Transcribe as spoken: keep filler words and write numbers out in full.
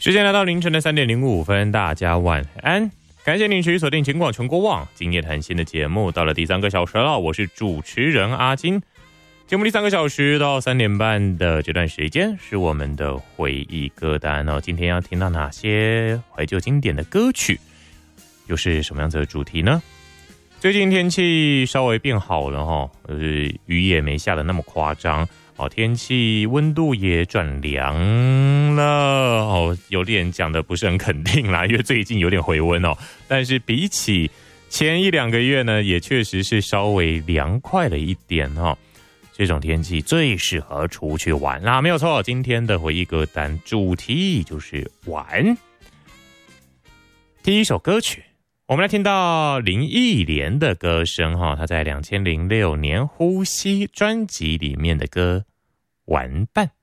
时间来到凌晨的三点零五分，大家晚安。感谢您持续锁定警广全国网今夜谈心的节目，到了第三个小时了，我是主持人阿金。节目第三个小时到三点半的这段时间是我们的回忆歌单哦。今天要听到哪些怀旧经典的歌曲，又是什么样子的主题呢？最近天气稍微变好了哈，就是雨也没下的那么夸张。哦，天气温度也转凉了哦，有点讲的不是很肯定啦，因为最近有点回温哦。但是比起前一两个月呢，也确实是稍微凉快了一点哦。这种天气最适合出去玩啦，没有错。今天的回忆歌单主题就是玩。第一首歌曲，我们来听到林忆莲的歌声哈，她在二零零六年《呼吸》专辑里面的歌《玩伴》。